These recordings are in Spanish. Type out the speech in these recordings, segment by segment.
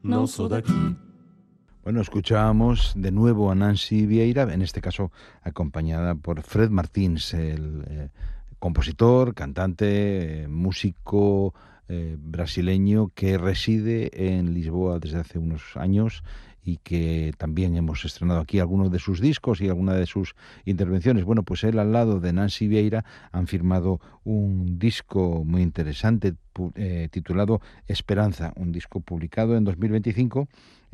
não sou daqui. Bueno, escuchábamos de nuevo a Nancy Vieira, en este caso acompañada por Fred Martins, el compositor, cantante, músico brasileño que reside en Lisboa desde hace unos años y que también hemos estrenado aquí algunos de sus discos y alguna de sus intervenciones. Bueno, pues él al lado de Nancy Vieira han firmado un disco muy interesante titulado Esperanza, un disco publicado en 2025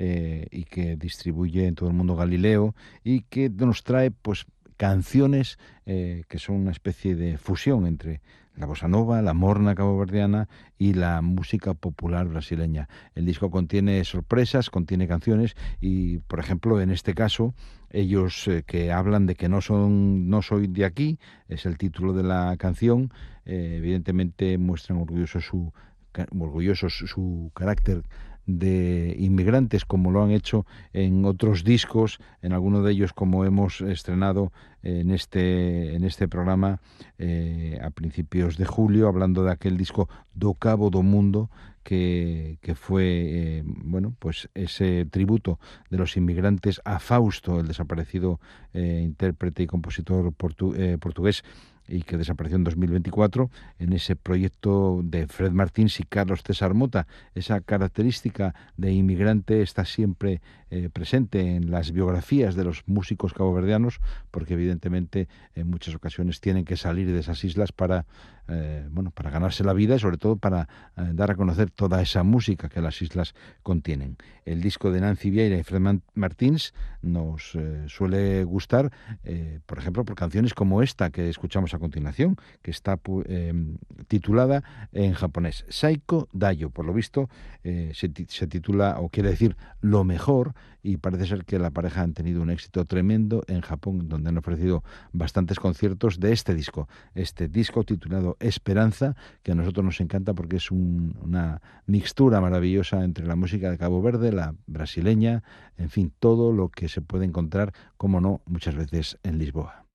y que distribuye en todo el mundo Galileo y que nos trae pues canciones que son una especie de fusión entre la bossa nova, la morna caboverdiana y la música popular brasileña. El disco contiene sorpresas, contiene canciones y, por ejemplo, en este caso, ellos que hablan de que no soy de aquí, es el título de la canción, evidentemente muestran orgullosos su carácter de inmigrantes, como lo han hecho en otros discos, en alguno de ellos, como hemos estrenado en este programa a principios de julio, hablando de aquel disco Do Cabo do Mundo, que fue bueno, pues ese tributo de los inmigrantes a Fausto, el desaparecido intérprete y compositor portugués, y que desapareció en 2024, en ese proyecto de Fred Martins y Carlos César Mota. Esa característica de inmigrante está siempre presente en las biografías de los músicos caboverdianos, porque evidentemente en muchas ocasiones tienen que salir de esas islas para para ganarse la vida y sobre todo para dar a conocer toda esa música que las islas contienen. El disco de Nancy Vieira y Fred Martins nos suele gustar, por ejemplo, por canciones como esta que escuchamos a continuación, que está titulada en japonés Saiko Dayo. Por lo visto se titula, o quiere decir lo mejor, y parece ser que la pareja han tenido un éxito tremendo en Japón, donde han ofrecido bastantes conciertos de este disco titulado Esperanza, que a nosotros nos encanta porque es una mixtura maravillosa entre la música de Cabo Verde, la brasileña, en fin, todo lo que se puede encontrar, como no, muchas veces en Lisboa.